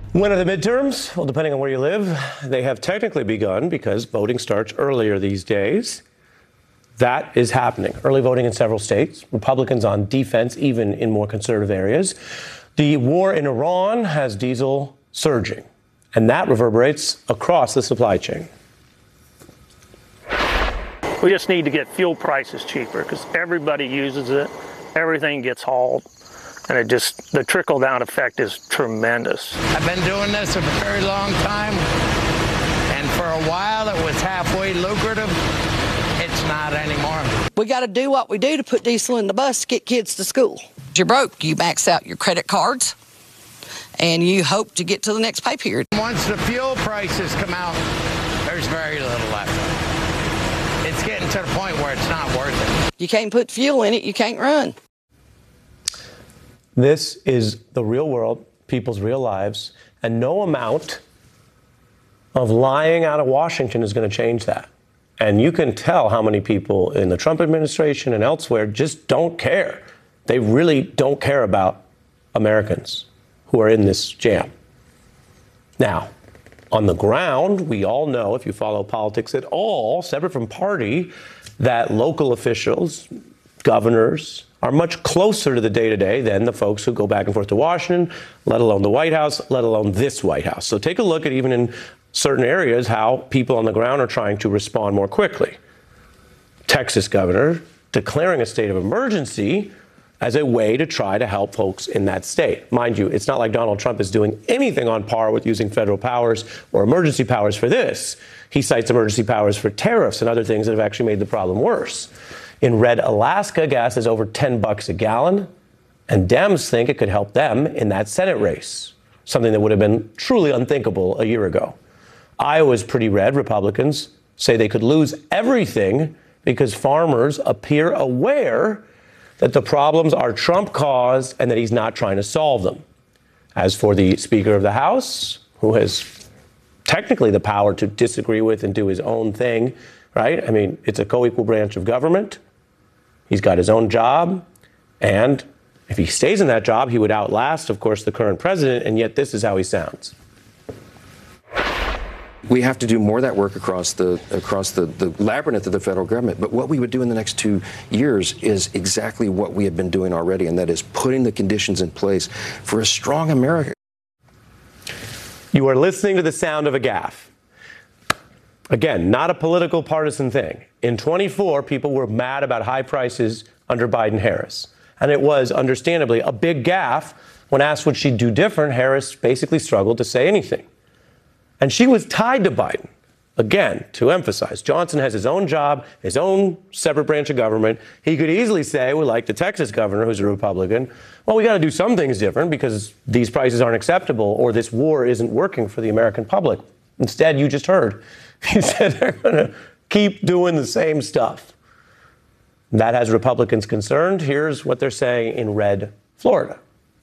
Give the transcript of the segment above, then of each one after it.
When are the midterms? Well, depending on where you live, they have technically begun because voting starts earlier these days. That is happening. Early voting in several states. Republicans on defense, even in more conservative areas. The war in Iran has diesel surging, and that reverberates across the supply chain. We just need to get fuel prices cheaper because everybody uses it. Everything gets hauled. And the trickle-down effect is tremendous. I've been doing this a very long time, and for a while it was halfway lucrative. It's not anymore. We got to do what we do to put diesel in the bus to get kids to school. You're broke. You max out your credit cards, and you hope to get to the next pay period. Once the fuel prices come out, there's very little left. It's getting to the point where it's not worth it. You can't put fuel in it, you can't run. This is the real world, people's real lives, and no amount of lying out of Washington is going to change that. And you can tell how many people in the Trump administration and elsewhere just don't care. They really don't care about Americans who are in this jam. Now, on the ground, we all know, if you follow politics at all, separate from party, that local officials, governors, are much closer to the day-to-day than the folks who go back and forth to Washington, let alone the White House, let alone this White House. So take a look at, even in certain areas, how people on the ground are trying to respond more quickly. Texas governor declaring a state of emergency as a way to try to help folks in that state. Mind you, it's not like Donald Trump is doing anything on par with using federal powers or emergency powers for this. He cites emergency powers for tariffs and other things that have actually made the problem worse. In red Alaska, gas is over $10 a gallon, and Dems think it could help them in that Senate race, something that would have been truly unthinkable a year ago. Iowa's pretty red. Republicans say they could lose everything because farmers appear aware that the problems are Trump-caused and that he's not trying to solve them. As for the Speaker of the House, who has technically the power to disagree with and do his own thing, right? I mean, it's a co-equal branch of government. He's got his own job, and if he stays in that job, he would outlast, of course, the current president, and yet this is how he sounds. We have to do more of that work across the labyrinth of the federal government. But what we would do in the next 2 years is exactly what we have been doing already, and that is putting the conditions in place for a strong America. You are listening to the sound of a gaffe. Again, not a political partisan thing. In 24, people were mad about high prices under Biden-Harris. And it was, understandably, a big gaffe. When asked what she'd do different, Harris basically struggled to say anything. And she was tied to Biden. Again, to emphasize, Johnson has his own job, his own separate branch of government. He could easily say, well, like the Texas governor, who's a Republican, well, we got to do some things different because these prices aren't acceptable or this war isn't working for the American public. Instead, you just heard, he said they're going to keep doing the same stuff. That has Republicans concerned. Here's what they're saying in red Florida.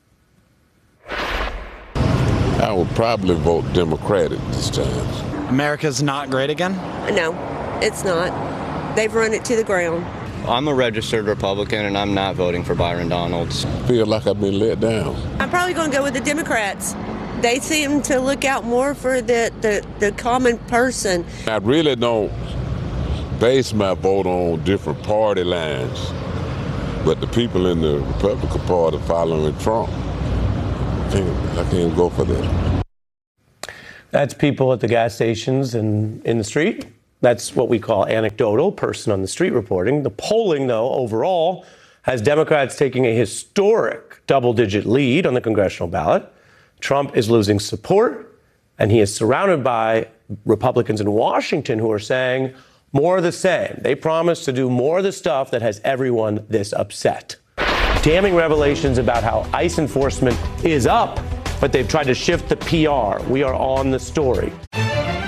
I would probably vote Democratic this time. America's not great again? No, it's not. They've run it to the ground. I'm a registered Republican, and I'm not voting for Byron Donalds. I feel like I've been let down. I'm probably going to go with the Democrats. They seem to look out more for the common person. I really don't base my vote on different party lines, but the people in the Republican Party following Trump, I can't go for that. That's people at the gas stations and in the street. That's what we call anecdotal, person on the street reporting. The polling, though, overall, has Democrats taking a historic double-digit lead on the congressional ballot. Trump is losing support, and he is surrounded by Republicans in Washington who are saying more of the same. They promise to do more of the stuff that has everyone this upset. Damning revelations about how ICE enforcement is up, but they've tried to shift the PR. We are on the story.